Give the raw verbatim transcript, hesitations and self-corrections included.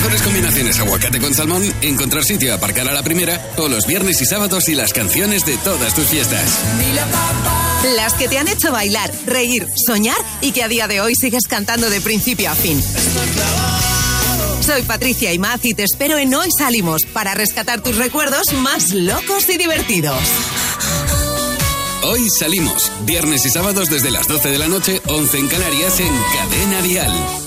mejores combinaciones aguacate con salmón, encontrar sitio a aparcar a la primera o los viernes y sábados y las canciones de todas tus fiestas. Las que te han hecho bailar, reír, soñar y que a día de hoy sigues cantando de principio a fin. Soy Patricia Imaz y te espero en Hoy Salimos para rescatar tus recuerdos más locos y divertidos. Hoy Salimos, viernes y sábados desde las doce de la noche, once en Canarias, en Cadena Dial.